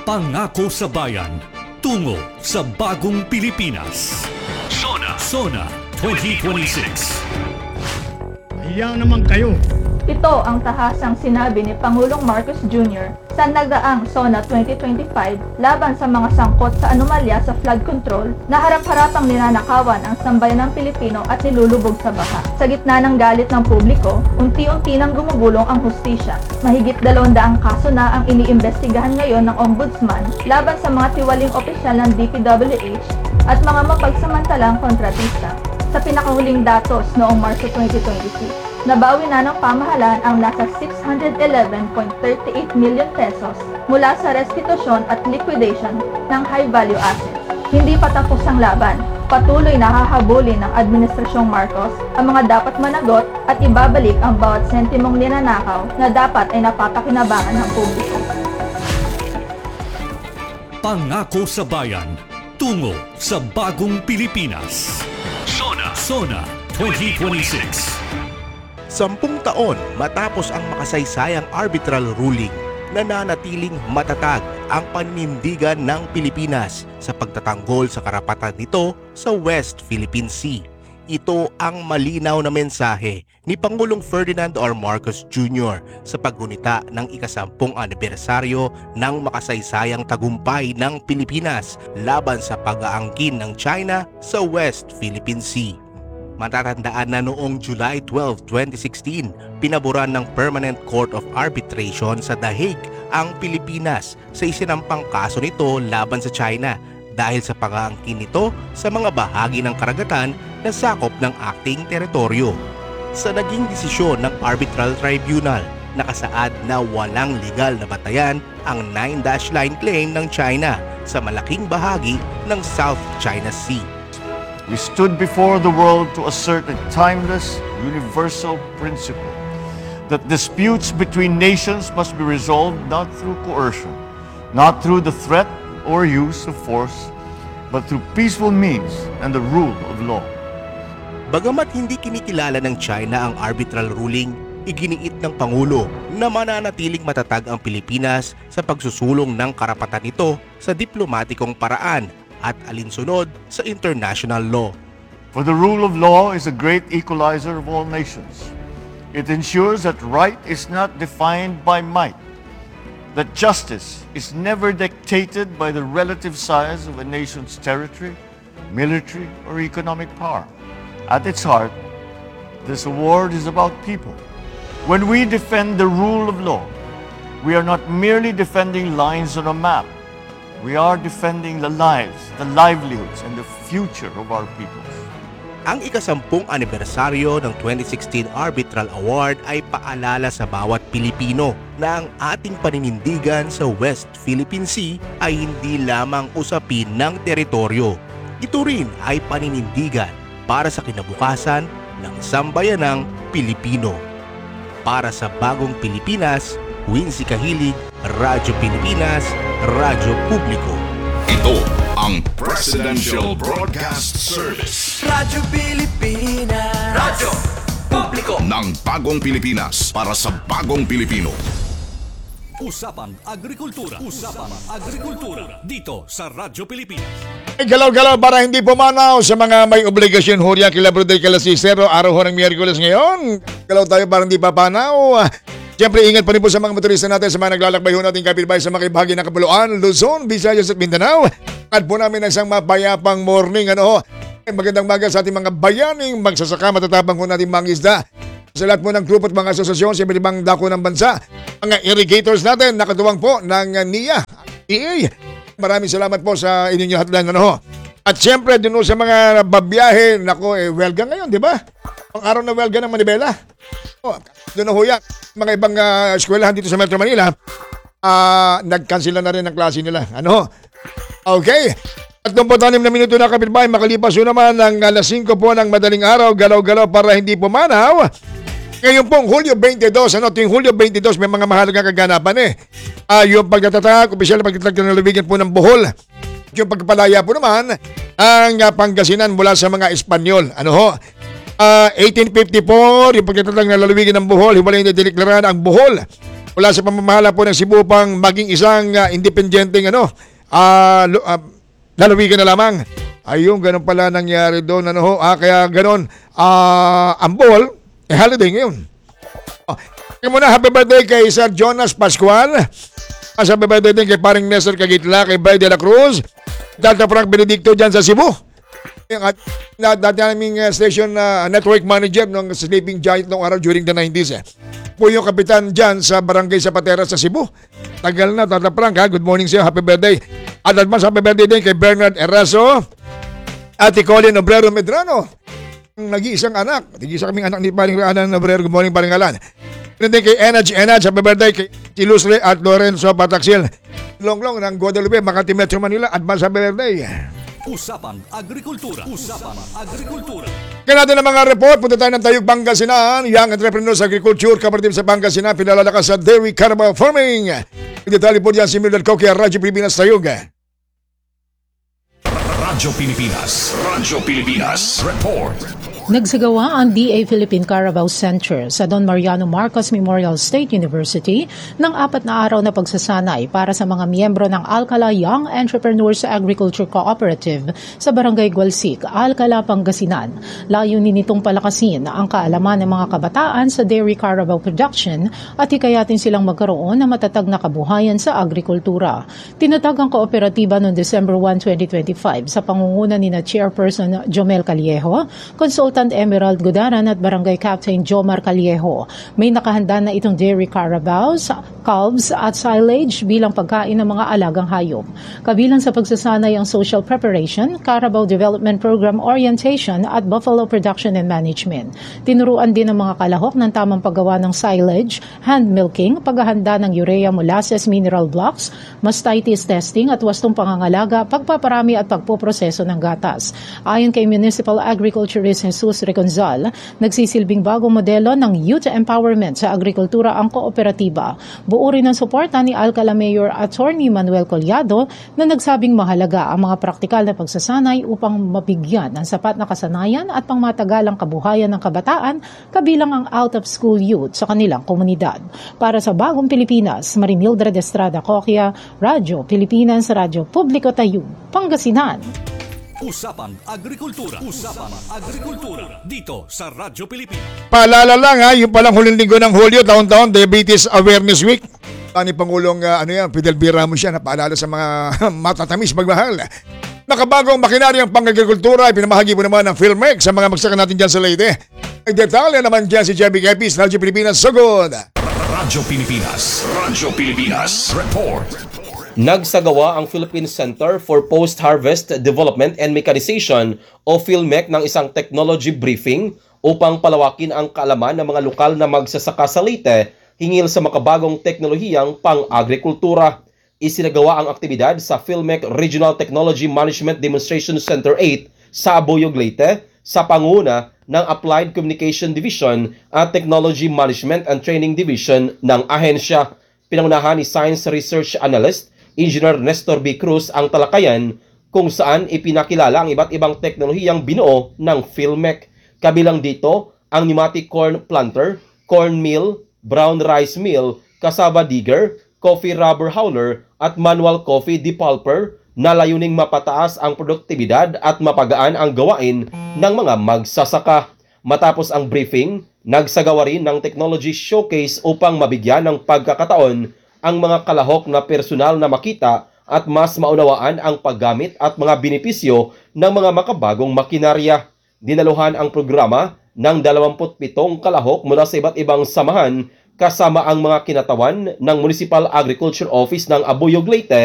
Pangako sa bayan, tungo sa bagong Pilipinas. Sona 2026. Hiya naman kayo. Ito ang tahasang sinabi ni Pangulong Marcos Jr. sa nagdaang SONA 2025 laban sa mga sangkot sa anomalya sa flood control na harap-harapang ninanakawan ang sambayan ng Pilipino at nilulubog sa baha. Sa gitna ng galit ng publiko, unti-unti nang gumugulong ang hustisya. Mahigit 200 kaso na ang iniimbestigahan ngayon ng Ombudsman laban sa mga tiwaling opisyal ng DPWH at mga mapagsamantalang kontratista. Sa pinakahuling datos noong Marso 2026, nabawi na ng pamahalaan ang nasa 611.38 million pesos mula sa restitusyon at liquidation ng high-value assets. Hindi pa tapos ang laban. Patuloy na hahabulin ng Administrasyong Marcos ang mga dapat managot at ibabalik ang bawat sentimong ninanakaw na dapat ay napapakinabangan ng publiko. Pangako sa bayan, tungo sa bagong Pilipinas. Sona 2026. 10 taon matapos ang makasaysayang arbitral ruling, nananatiling matatag ang paninindigan ng Pilipinas sa pagtatanggol sa karapatan nito sa West Philippine Sea. Ito ang malinaw na mensahe ni Pangulong Ferdinand R. Marcos Jr. sa paggunita ng ika-10 anibersaryo ng makasaysayang tagumpay ng Pilipinas laban sa pag-aangkin ng China sa West Philippine Sea. Matatandaan na noong July 12, 2016, pinaboran ng Permanent Court of Arbitration sa The Hague ang Pilipinas sa isinampang kaso nito laban sa China dahil sa pag-aangkin nito sa mga bahagi ng karagatan na sakop ng ating teritoryo. Sa naging desisyon ng Arbitral Tribunal, nakasaad na walang legal na batayan ang 9-dash line claim ng China sa malaking bahagi ng South China Sea. We stood before the world to assert a timeless, universal principle that disputes between nations must be resolved not through coercion, not through the threat or use of force, but through peaceful means and the rule of law. Bagamat hindi kinikilala ng China ang arbitral ruling, iginiit ng Pangulo na mananatiling matatag ang Pilipinas sa pagsusulong ng karapatan nito sa diplomatikong paraan at alinsunod sa international law. For the rule of law is a great equalizer of all nations. It ensures that right is not defined by might, that justice is never dictated by the relative size of a nation's territory, military, or economic power. At its heart, this award is about people. When we defend the rule of law, we are not merely defending lines on a map. We are defending the lives, the livelihoods, and the future of our peoples. Ang ika-10 anibersaryo ng 2016 Arbitral Award ay paalala sa bawat Pilipino na ang ating paninindigan sa West Philippine Sea ay hindi lamang usapin ng teritoryo. Ito rin ay paninindigan para sa kinabukasan ng sambayanang Pilipino. Para sa bagong Pilipinas, Wincy Kahilig, Radyo Pilipinas, Radyo Publiko. Ito ang Presidential Broadcast Service. Radyo Pilipinas. Radyo Publiko. Ng bagong Pilipinas para sa bagong Pilipino. Usapang Agrikultura. Dito sa Radyo Pilipinas. Galaw-galaw para hindi pumanaw sa mga may obligasyon hurya kila Brother Kalasisero. Araw ho ng Miyerkules ngayon. Galaw tayo para hindi papanaw. Siyempre, ingat pa rin po sa mga motorista natin sa mga naglalakbay ho natin kapitbahay sa mga bahagi ng Kapuluan, Luzon, Visayas at Mindanao. At po namin ng isang mapayapang morning. Magandang maga sa ating mga bayaning magsasaka, matatapang ho natin mga isda. Sa lahat po ng grupo at mga asosasyon sa iba't ibang dako ng bansa. Mga irrigators natin, nakatuwang po ng NIA, EA. Maraming salamat po sa inyong hatlan. At siyempre, dun sa mga babiyahe, welga ngayon, di ba? Ang araw na welga ng Manibela. Doon na huyak. Mga ibang eskwelahan dito sa Metro Manila, nag-cancel na rin ang klase nila. Okay. 36 na minuto na kapitbahay, makalipas yun naman ng alas 5 po ng madaling araw, galaw-galaw para hindi pumanaw. Ngayon pong Hulyo 22, tuwing Hulyo 22, may mga mahalagang kaganapan yung pagtatatag, opisyal na pagtatag ng lalawigan po ng Bohol. Yung pagpalaya po naman, ang Pangasinan mula sa mga Espanyol. 1854, yung pagtatag ng lalawigan ng Bohol, hiwalay na dineklaraan ang Bohol mula sa pamamahala po ng Cebu pang maging isang independenteng lalawigan na lamang. Ayun, ganun pala nangyari doon. Kaya ganun, Ambol, holiday ngayon. Kaya muna, happy birthday kay Sir Jonas Pascual. Happy birthday din kay paring Nestor Cagitla, kay Bay de la Cruz, Dr. Frank Benedicto dyan sa Cebu. Yung dati naming station network manager ng Sleeping Giant noong araw during the 90s. Po yung kapitan dyan sa Barangay Zapatera sa Cebu. Tagal na, Dr. Frank, good morning sa'yo, happy birthday. At advance happy birthday din kay Bernard Eraso, Ate Colin Obrero Medrano, nag-iisang anak. Nag-iisa kaming anak ni Paring Alan Obrero. Good morning, Paring Alan. Then kay Enaj, happy birthday kay Chilusre at Lorenzo Pataksil. Longlong ng Guadalupe, Makati Metro Manila. Advance happy birthday. Usapang Agrikultura. Usapang Agrikultura. Kaya natin ang mga report. Punta tayo ng Tayug, Pangasinan. Young Entrepreneurs Agriculture, kapatid sa Pangasinan. Pinalalakas sa Dairy Carabao Farming. Detalye po diyan si Mildred Coquia, Radyo Pilipinas Tayug. Radyo Pilipinas. Radyo Pilipinas. Report. Nagsagawa ang DA Philippine Carabao Center sa Don Mariano Marcos Memorial State University ng 4 na araw na pagsasanay para sa mga miyembro ng Alcala Young Entrepreneurs Agriculture Cooperative sa Barangay Gualsik, Alcala, Pangasinan. Layunin nitong palakasin ang kaalaman ng mga kabataan sa dairy carabao production at hikayatin silang magkaroon ng matatag na kabuhayan sa agrikultura. Tinatag ang kooperatiba noong December 1, 2025 sa pangunguna ni Chairperson Jomel Callejo, Consultant Emerald Gudaran at Barangay Captain Jomar Callejo. May nakahanda na itong dairy carabaos, calves at silage bilang pagkain ng mga alagang hayop. Kabilang sa pagsasanay ang social preparation, Carabao Development Program Orientation at Buffalo Production and Management. Tinuruan din ang mga kalahok ng tamang paggawa ng silage, hand milking, paghahanda ng urea molasses mineral blocks, mastitis testing at wastong pangangalaga, pagpaparami at pagpoproseso ng gatas. Ayon kay Municipal Agriculturist Jesus Reconzal, nagsisilbing bagong modelo ng youth empowerment sa agrikultura ang kooperatiba. Buo rin ang suporta ni Alcala Mayor Attorney Manuel Collado na nagsabing mahalaga ang mga praktikal na pagsasanay upang mabigyan ng sapat na kasanayan at pangmatagalang kabuhayan ng kabataan kabilang ang out-of-school youth sa kanilang komunidad. Para sa Bagong Pilipinas, Marimildred Estrada Coquia, Radyo Pilipinas, Radyo Publiko Tayug, Pangasinan. Usapang Agrikultura. Usapang Agrikultura. Dito sa Radyo Pilipinas. Paalala lang yung palang huling linggo ng Hulyo, taon-taon, Diabetes Awareness Week. Ni Pangulong Fidel B. Ramos siya na paalala sa mga matatamis magmahal. Nakabagong makinaryang pang-agrikultura, ipinamahagi po naman ng PhilMec sa mga magsaka natin dyan sa Leyte. Ay detalye naman dyan si Jebby Kepis, Radyo Pilipinas, sugod. Radyo Pilipinas. Radyo Pilipinas. Report. Nagsagawa ang Philippine Center for Post-Harvest Development and Mechanization o PhilMec ng isang technology briefing upang palawakin ang kaalaman ng mga lokal na magsasaka sa Leyte hingil sa makabagong teknolohiyang pang-agrikultura. Isinagawa ang aktibidad sa PhilMec Regional Technology Management Demonstration Center 8 sa Abuyog, Leyte sa panguna ng Applied Communication Division at Technology Management and Training Division ng ahensya. Pinangunahan ni Science Research Analyst Engineer Nestor B. Cruz ang talakayan kung saan ipinakilala ang iba't ibang teknolohiyang binuo ng PhilMec. Kabilang dito ang pneumatic corn planter, corn mill, brown rice mill, cassava digger, coffee rubber hauler at manual coffee depulper na layuning mapataas ang produktibidad at mapagaan ang gawain ng mga magsasaka. Matapos ang briefing, nagsagawa rin ng technology showcase upang mabigyan ng pagkakataon ang mga kalahok na personal na makita at mas maunawaan ang paggamit at mga benepisyo ng mga makabagong makinarya. Dinaluhan ang programa ng 27 kalahok mula sa iba't ibang samahan kasama ang mga kinatawan ng Municipal Agriculture Office ng Abuyog, Leyte